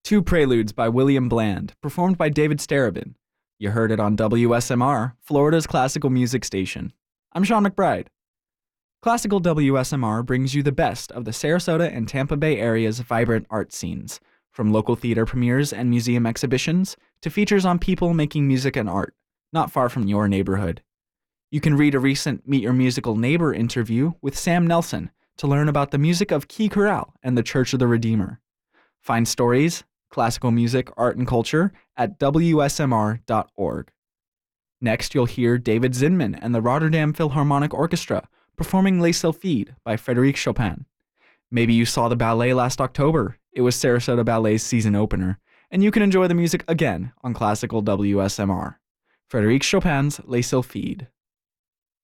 Two Preludes by William Bland, performed by David Starobin. You heard it on WSMR, Florida's classical music station. I'm Sean McBride. Classical WSMR brings you the best of the Sarasota and Tampa Bay area's vibrant art scenes, from local theater premieres and museum exhibitions to features on people making music and art, not far from your neighborhood. You can read a recent Meet Your Musical Neighbor interview with Sam Nelson to learn about the music of Key Chorale and the Church of the Redeemer. Find stories, classical music, art, and culture at WSMR.org. Next, you'll hear David Zinman and the Rotterdam Philharmonic Orchestra performing Les Sylphides by Frédéric Chopin. Maybe you saw the ballet last October. It was Sarasota Ballet's season opener, and you can enjoy the music again on Classical WSMR. Frédéric Chopin's Les Sylphides.